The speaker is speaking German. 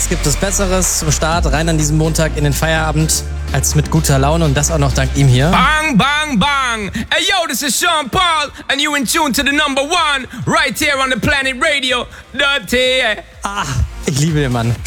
Was gibt es Besseres zum Start rein an diesem Montag in den Feierabend als mit guter Laune und das auch noch dank ihm hier? Bang, bang, bang. Hey, yo, this is Sean Paul and you in tune to the number one right here on the Planet Radio. Dirty. Ah, ich liebe den Mann.